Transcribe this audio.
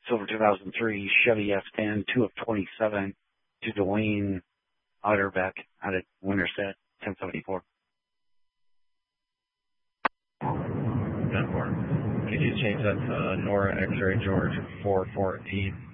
silver 2003 Chevy F10, 2 of 27 to Dwayne Otterbeck out at Winterset, 1074. 10-4. Could you change that to Nora X-Ray George 414?